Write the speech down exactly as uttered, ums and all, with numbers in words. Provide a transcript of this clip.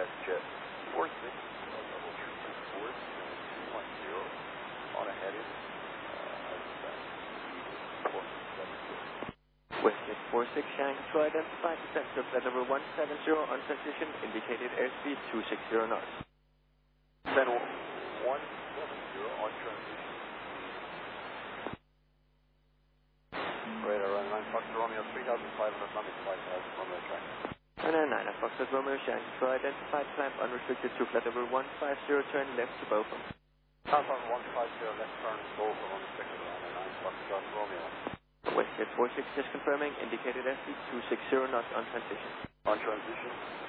WestJet four six, level three two four, two one zero, on a heading, uh, four seven zero. WestJet four six, Shanghai Control identified, descent to flight number one seven zero on transition, indicated airspeed two six zero knots. Then one seven zero on transition. Radar run nine Foxtrot Romeo three thousand five hundred, London five thousand, Romeo track. Runway nine at Foxtrot Romeo, Shanghai Control identified, climb unrestricted to flight number one five zero, turn left to Beaufort. Southbound one five zero, left turn, Beaufort on restricted runway nine Foxtrot Romeo. WestJet four six, just confirming, indicated airspeed two six zero knots on transition. On transition.